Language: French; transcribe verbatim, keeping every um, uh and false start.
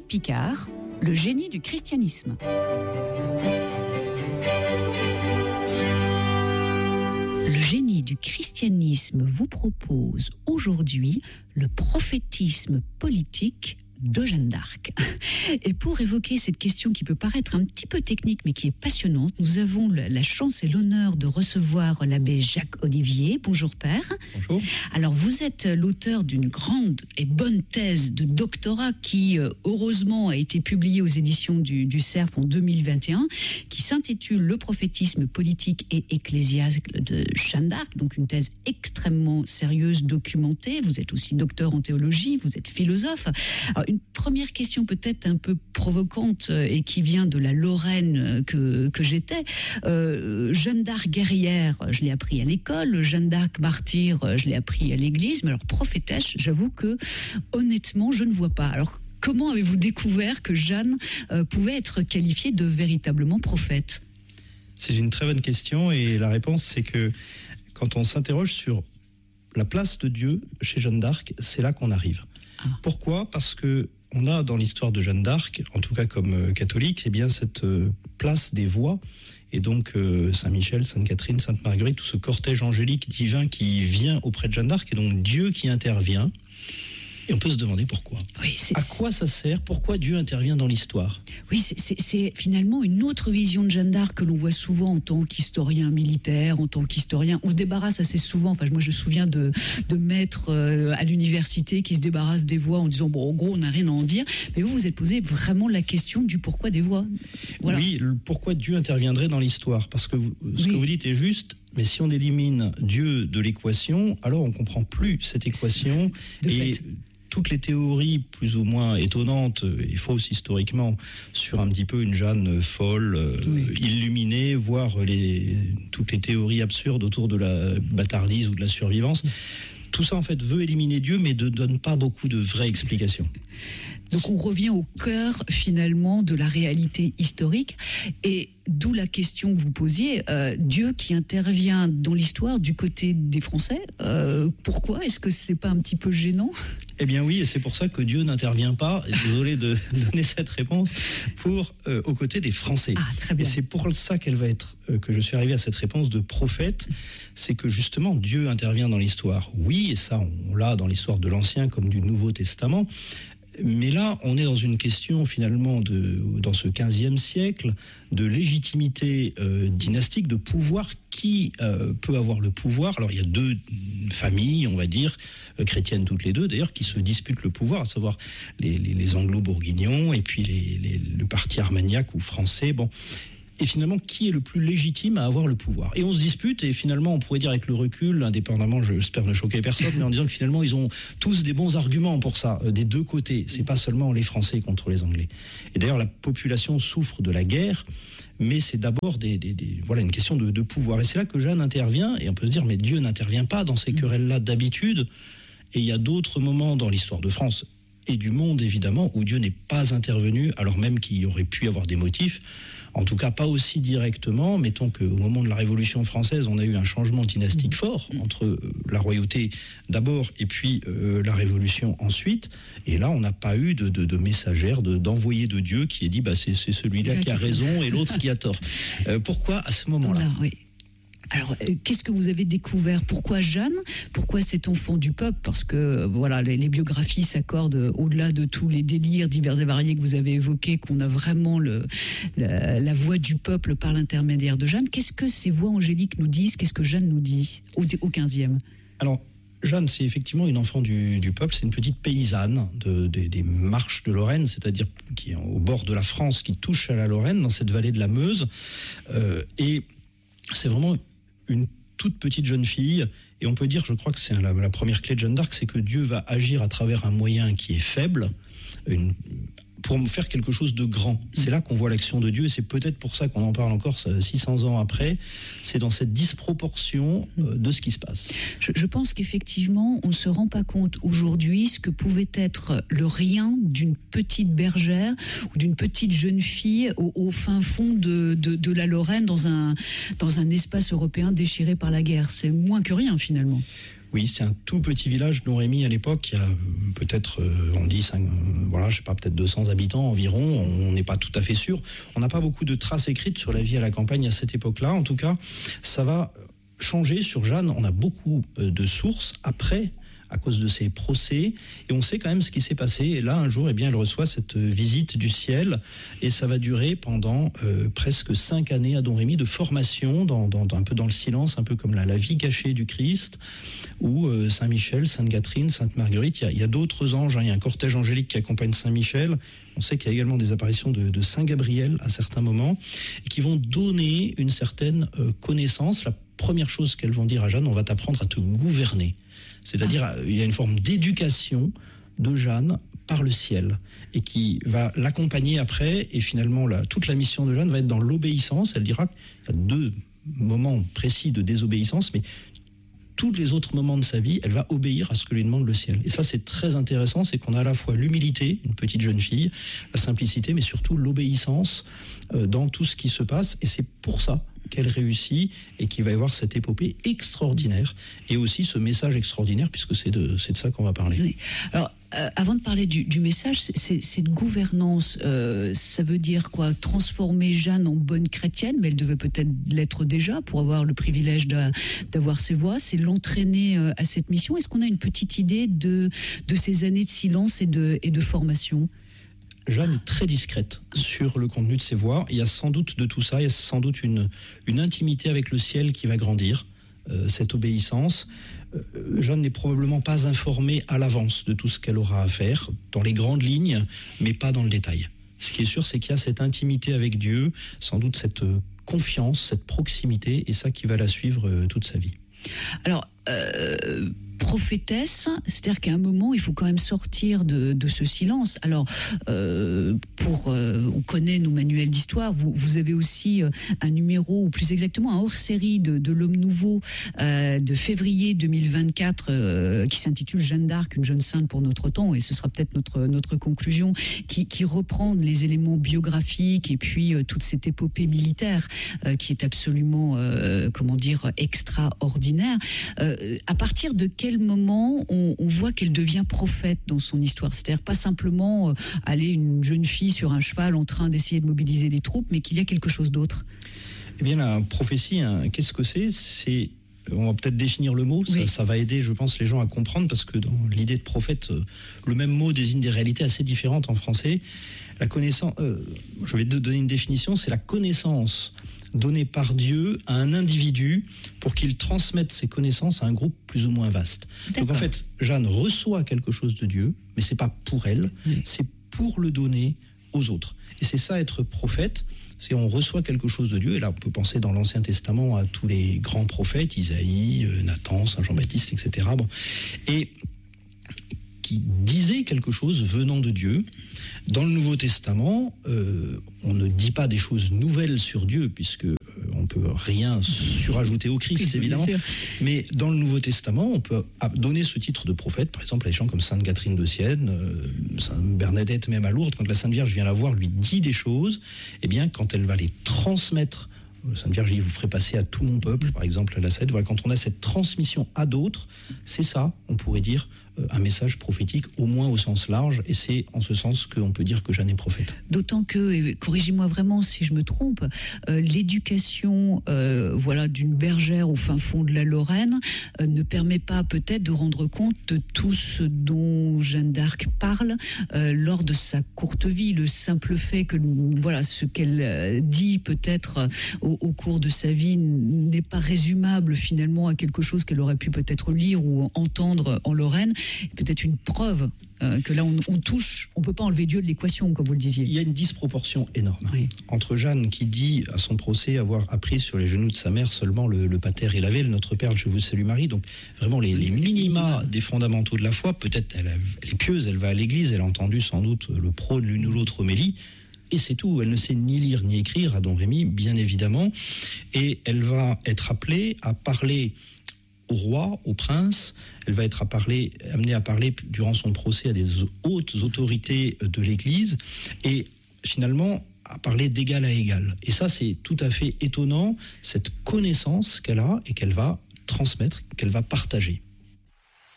Picard, le génie du christianisme. Le génie du christianisme vous propose aujourd'hui le prophétisme politique de Jeanne d'Arc. Et pour évoquer cette question qui peut paraître un petit peu technique mais qui est passionnante, nous avons la chance et l'honneur de recevoir l'abbé Jacques Olivier. Bonjour père. Bonjour. Alors vous êtes l'auteur d'une grande et bonne thèse de doctorat qui heureusement a été publiée aux éditions du, du Cerf en deux mille vingt et un, qui s'intitule Le prophétisme politique et ecclésiastique de Jeanne d'Arc, donc une thèse extrêmement sérieuse, documentée. Vous êtes aussi docteur en théologie, vous êtes philosophe. Alors, une première question peut-être un peu provocante et qui vient de la Lorraine que, que j'étais. Euh, Jeanne d'Arc guerrière, je l'ai appris à l'école. Jeanne d'Arc martyre, je l'ai appris à l'église. Mais alors prophétesse, j'avoue que honnêtement, je ne vois pas. Alors comment avez-vous découvert que Jeanne euh, pouvait être qualifiée de véritablement prophète ? C'est une très bonne question et la réponse c'est que quand on s'interroge sur la place de Dieu chez Jeanne d'Arc, c'est là qu'on arrive. Ah. Pourquoi ? Parce que on a dans l'histoire de Jeanne d'Arc, en tout cas comme euh, catholique, eh bien cette euh, place des voix, et donc euh, Saint-Michel, Sainte-Catherine, Sainte-Marguerite, tout ce cortège angélique divin qui vient auprès de Jeanne d'Arc, et donc Dieu qui intervient. Et on peut se demander pourquoi. Oui, c'est, à quoi ça sert ? Pourquoi Dieu intervient dans l'histoire ? Oui, c'est, c'est, c'est finalement une autre vision de Jeanne d'Arc que l'on voit souvent en tant qu'historien militaire, en tant qu'historien. On se débarrasse assez souvent. Enfin, moi, je me souviens de, de maîtres euh, à l'université qui se débarrassent des voix en disant bon, en gros, on n'a rien à en dire. Mais vous, vous êtes posé vraiment la question du pourquoi des voix. Voilà. Oui, le pourquoi Dieu interviendrait dans l'histoire. Parce que vous, ce oui. que vous dites est juste. Mais si on élimine Dieu de l'équation, alors on comprend plus cette équation. De et fait. Toutes les théories plus ou moins étonnantes et fausses historiquement sur un petit peu une Jeanne folle, oui. euh, illuminée, voire les, toutes les théories absurdes autour de la bâtardise ou de la survivance, tout ça en fait veut éliminer Dieu mais ne donne pas beaucoup de vraies explications. Donc on revient au cœur finalement de la réalité historique et d'où la question que vous posiez, euh, Dieu qui intervient dans l'histoire du côté des Français, euh, pourquoi ? Est-ce que c'est pas un petit peu gênant ? Eh bien oui, et c'est pour ça que Dieu n'intervient pas, désolé de donner cette réponse, pour euh, aux côtés des Français. Ah, très bien. Et c'est pour ça qu'elle va être, euh, que je suis arrivé à cette réponse de prophète, c'est que justement Dieu intervient dans l'histoire. Oui, et ça on l'a dans l'histoire de l'Ancien comme du Nouveau Testament. Mais là, on est dans une question finalement de, dans ce quinzième siècle, de légitimité euh, dynastique, de pouvoir. Qui euh, peut avoir le pouvoir ? Alors il y a deux familles, on va dire, euh, chrétiennes toutes les deux d'ailleurs, qui se disputent le pouvoir, à savoir les, les, les Anglo-Bourguignons et puis les, les, le parti armagnac ou français. Bon. Et finalement, qui est le plus légitime à avoir le pouvoir ? Et on se dispute, et finalement, on pourrait dire avec le recul, indépendamment, j'espère ne choquer personne, mais en disant que finalement, ils ont tous des bons arguments pour ça, des deux côtés. C'est pas seulement les Français contre les Anglais. Et d'ailleurs, la population souffre de la guerre, mais c'est d'abord des, des, des, voilà, une question de, de pouvoir. Et c'est là que Jeanne intervient, et on peut se dire, mais Dieu n'intervient pas dans ces querelles-là d'habitude. Et il y a d'autres moments dans l'histoire de France, et du monde évidemment, où Dieu n'est pas intervenu, alors même qu'il aurait pu avoir des motifs. En tout cas, pas aussi directement. Mettons qu'au moment de la Révolution française, on a eu un changement dynastique fort entre euh, la royauté d'abord et puis euh, la Révolution ensuite. Et là, on n'a pas eu de, de, de messagère, de, d'envoyé de Dieu qui ait dit bah, c'est, c'est celui-là qui a raison et l'autre qui a tort. Euh, pourquoi à ce moment-là ? Là, oui. Alors, euh, qu'est-ce que vous avez découvert ? Pourquoi Jeanne ? Pourquoi cet enfant du peuple ? Parce que, euh, voilà, les, les biographies s'accordent euh, au-delà de tous les délires divers et variés que vous avez évoqués, qu'on a vraiment le, la, la voix du peuple par l'intermédiaire de Jeanne. Qu'est-ce que ces voix angéliques nous disent ? Qu'est-ce que Jeanne nous dit au, au quinzième ? Alors, Jeanne, c'est effectivement une enfant du, du peuple, c'est une petite paysanne de, de, des marches de Lorraine, c'est-à-dire qui est au bord de la France, qui touche à la Lorraine, dans cette vallée de la Meuse. Euh, et c'est vraiment une toute petite jeune fille, et on peut dire, je crois que c'est la, la première clé de Jeanne d'Arc, c'est que Dieu va agir à travers un moyen qui est faible, une, pour faire quelque chose de grand. C'est là qu'on voit l'action de Dieu, et c'est peut-être pour ça qu'on en parle encore six cents ans après. C'est dans cette disproportion euh, de ce qui se passe. Je, je pense qu'effectivement, on ne se rend pas compte aujourd'hui ce que pouvait être le rien d'une petite bergère ou d'une petite jeune fille au, au fin fond de, de, de la Lorraine, dans un, dans un espace européen déchiré par la guerre. C'est moins que rien, finalement. Oui, c'est un tout petit village, Domrémy à l'époque. Il y a peut-être, euh, on dit, cinq, euh, voilà, je sais pas, peut-être deux cents habitants environ. On n'est pas tout à fait sûr. On n'a pas beaucoup de traces écrites sur la vie à la campagne à cette époque-là. En tout cas, ça va changer sur Jeanne. On a beaucoup euh, de sources après, à cause de ses procès, et on sait quand même ce qui s'est passé. Et là, un jour, eh bien, elle reçoit cette visite du ciel, et ça va durer pendant euh, presque cinq années à Domrémy de formation, dans, dans, un peu dans le silence, un peu comme la, la vie cachée du Christ, où euh, Saint Michel, Sainte Catherine, Sainte Marguerite, il y a, il y a d'autres anges, hein, il y a un cortège angélique qui accompagne Saint Michel. On sait qu'il y a également des apparitions de, de Saint Gabriel à certains moments, et qui vont donner une certaine euh, connaissance. La première chose qu'elles vont dire à Jeanne, on va t'apprendre à te gouverner. C'est-à-dire, il y a une forme d'éducation de Jeanne par le ciel et qui va l'accompagner après. Et finalement, la, toute la mission de Jeanne va être dans l'obéissance. Elle dira qu'il y a deux moments précis de désobéissance, mais tous les autres moments de sa vie, elle va obéir à ce que lui demande le ciel. Et ça, c'est très intéressant, c'est qu'on a à la fois l'humilité, une petite jeune fille, la simplicité, mais surtout l'obéissance euh, dans tout ce qui se passe. Et c'est pour ça qu'elle réussit et qu'il va y avoir cette épopée extraordinaire et aussi ce message extraordinaire, puisque c'est de, c'est de ça qu'on va parler. Oui. Alors, euh, avant de parler du, du message, c'est, cette gouvernance, euh, ça veut dire quoi? Transformer Jeanne en bonne chrétienne, mais elle devait peut-être l'être déjà pour avoir le privilège de, d'avoir ses voix. C'est l'entraîner euh, à cette mission. Est-ce qu'on a une petite idée de, de ces années de silence et de, et de formation? Jeanne est très discrète sur le contenu de ses voix. Il y a sans doute de tout ça, il y a sans doute une, une intimité avec le ciel qui va grandir, euh, cette obéissance. Euh, Jeanne n'est probablement pas informée à l'avance de tout ce qu'elle aura à faire, dans les grandes lignes, mais pas dans le détail. Ce qui est sûr, c'est qu'il y a cette intimité avec Dieu, sans doute cette euh, confiance, cette proximité, et ça qui va la suivre euh, toute sa vie. Alors, euh, prophétesse, c'est-à-dire qu'à un moment, il faut quand même sortir de, de ce silence. Alors, euh, pour, euh, on connaît nos manuels d'histoire, vous, vous avez aussi euh, un numéro, ou plus exactement un hors-série de, de l'Homme Nouveau euh, de février deux mille vingt-quatre euh, qui s'intitule Jeanne d'Arc, une jeune sainte pour notre temps, et ce sera peut-être notre, notre conclusion, qui, qui reprend les éléments biographiques et puis euh, toute cette épopée militaire euh, qui est absolument, euh, comment dire, extraordinaire. Euh, à partir de quel moment on, on voit qu'elle devient prophète dans son histoire? C'est-à-dire pas simplement euh, aller une jeune fille sur un cheval en train d'essayer de mobiliser les troupes, mais qu'il y a quelque chose d'autre. Eh bien, la prophétie, hein, qu'est-ce que c'est? C'est, on va peut-être définir le mot, oui. ça, ça va aider, je pense, les gens à comprendre, parce que dans l'idée de prophète, euh, le même mot désigne des réalités assez différentes en français. La connaissance, euh, je vais te donner une définition, c'est la connaissance donnée par Dieu à un individu pour qu'il transmette ses connaissances à un groupe plus ou moins vaste. D'accord. Donc en fait, Jeanne reçoit quelque chose de Dieu, mais c'est pas pour elle, oui. c'est pour le donner aux autres. Et c'est ça être prophète, c'est on reçoit quelque chose de Dieu, et là on peut penser dans l'Ancien Testament à tous les grands prophètes, Isaïe, Nathan, Saint Jean-Baptiste, et cetera. Bon. Et qui disaient quelque chose venant de Dieu. Dans le Nouveau Testament, euh, on ne dit pas des choses nouvelles sur Dieu, puisque euh, on peut rien surajouter au Christ, évidemment. Mais dans le Nouveau Testament, on peut donner ce titre de prophète, par exemple, à des gens comme Sainte Catherine de Sienne, euh, Sainte Bernadette, même à Lourdes, quand la Sainte Vierge vient la voir, lui dit des choses, eh bien, quand elle va les transmettre, Sainte Vierge dit, vous ferez passer à tout mon peuple, par exemple, à la Cèdre. Voilà, quand on a cette transmission à d'autres, c'est ça, on pourrait dire, un message prophétique, au moins au sens large, et c'est en ce sens qu'on peut dire que Jeanne est prophète. D'autant que, et corrigez-moi vraiment si je me trompe, euh, l'éducation euh, voilà, d'une bergère au fin fond de la Lorraine euh, ne permet pas peut-être de rendre compte de tout ce dont Jeanne d'Arc parle euh, lors de sa courte vie. Le simple fait que voilà, ce qu'elle euh, dit peut-être euh, au, au cours de sa vie n'est pas résumable finalement à quelque chose qu'elle aurait pu peut-être lire ou entendre en Lorraine. Peut-être une preuve euh, que là on, on touche, on ne peut pas enlever Dieu de l'équation, comme vous le disiez. Il y a une disproportion énorme oui. entre Jeanne qui dit à son procès avoir appris sur les genoux de sa mère seulement le, le pater et l'ave, le Notre Père, je vous salue Marie, donc vraiment les, les minima des fondamentaux de la foi. Peut-être elle, elle est pieuse, elle va à l'église, elle a entendu sans doute le prône l'une ou l'autre homélie, et c'est tout. Elle ne sait ni lire ni écrire à Domrémy, bien évidemment, et elle va être appelée à parler au roi, au prince. Elle va être à parler, amenée à parler durant son procès à des hautes autorités de l'Église, et finalement à parler d'égal à égal. Et ça, c'est tout à fait étonnant, cette connaissance qu'elle a et qu'elle va transmettre, qu'elle va partager.